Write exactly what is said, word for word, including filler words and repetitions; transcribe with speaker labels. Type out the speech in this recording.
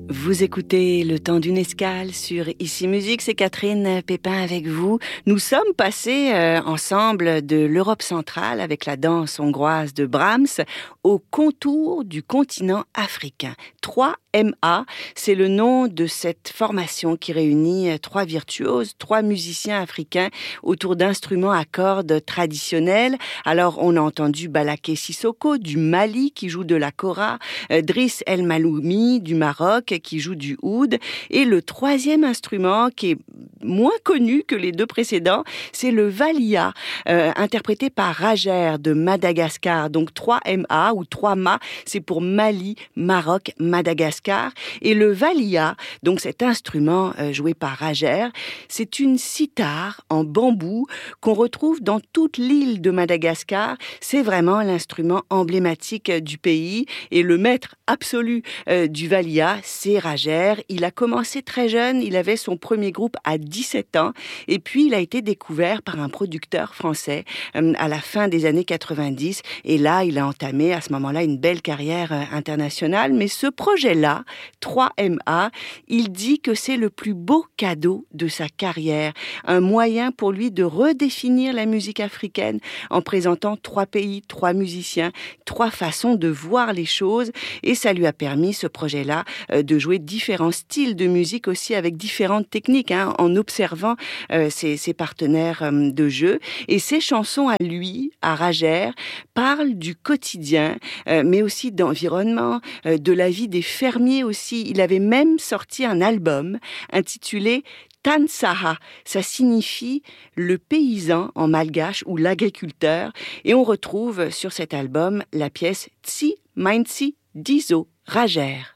Speaker 1: Vous écoutez Le Temps d'une escale sur Ici Musique, c'est Catherine Pépin avec vous. Nous sommes passés euh, ensemble de l'Europe centrale avec la danse hongroise de Brahms au contour du continent africain. trois M A, c'est le nom de cette formation qui réunit trois virtuoses, trois musiciens africains autour d'instruments à cordes traditionnels. Alors on a entendu Balaké Sissoko du Mali qui joue de la kora, euh, Driss El Maloumi du Maroc qui joue du oud, et le troisième instrument qui est moins connu que les deux précédents, c'est le valia, euh, interprété par Rajer de Madagascar. Donc trois M A ou trois M A, c'est pour Mali, Maroc, Madagascar. Et le valia, donc cet instrument euh, joué par Rajer, c'est une cithare en bambou qu'on retrouve dans toute l'île de Madagascar. C'est vraiment l'instrument emblématique du pays, et le maître absolu euh, du valia, c'est Rajer. Il a commencé très jeune, il avait son premier groupe à dix-sept ans, et puis il a été découvert par un producteur français euh, à la fin des années quatre-vingt-dix, et là il a entamé à ce moment-là une belle carrière euh, internationale. Mais ce projet-là, trois M A, il dit que c'est le plus beau cadeau de sa carrière, un moyen pour lui de redéfinir la musique africaine en présentant trois pays, trois musiciens, trois façons de voir les choses, et ça lui a permis, ce projet-là, euh, de jouer différents styles de musique aussi avec différentes techniques, hein, en observant euh, ses, ses partenaires euh, de jeu. Et ses chansons à lui, à Rajer, parlent du quotidien, euh, mais aussi d'environnement, euh, de la vie des fermiers aussi. Il avait même sorti un album intitulé Tansaha, ça signifie le paysan en malgache ou l'agriculteur, et on retrouve sur cet album la pièce Tsi Mainsi Dizo Rajer.